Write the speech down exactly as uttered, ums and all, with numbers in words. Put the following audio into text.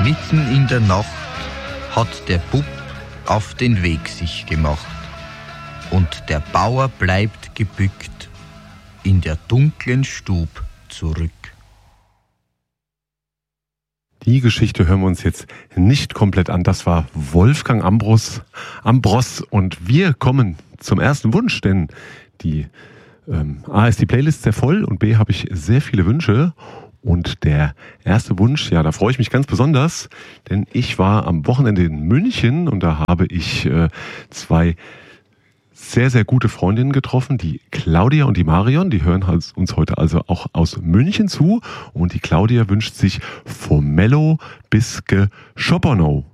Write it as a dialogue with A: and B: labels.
A: Mitten in der Nacht hat der Bub auf den Weg sich gemacht. Und der Bauer bleibt gebückt in der dunklen Stub zurück.
B: Die Geschichte hören wir uns jetzt nicht komplett an. Das war Wolfgang Ambros, Ambros und wir kommen zum ersten Wunsch, denn die ähm, A ist die Playlist sehr voll und B habe ich sehr viele Wünsche. Und der erste Wunsch, ja, da freue ich mich ganz besonders, denn ich war am Wochenende in München und da habe ich äh, zwei sehr, sehr gute Freundinnen getroffen, die Claudia und die Marion, die hören uns heute also auch aus München zu und die Claudia wünscht sich vom Mello bis Geschoperno.